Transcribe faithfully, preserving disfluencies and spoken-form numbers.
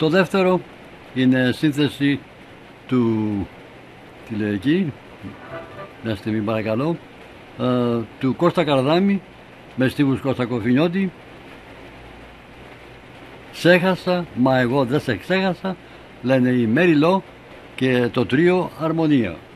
Το δεύτερο είναι σύνθεση του, τι λέει εκεί, μια στιγμή παρακαλώ, ε, του Κώστα Καρδάμη με στίχους Κώστα Κοφινιώτη. Σέχασα, μα εγώ δεν σε ξέχασα, λένε η Μέρι Λό και το τρίο Αρμονία.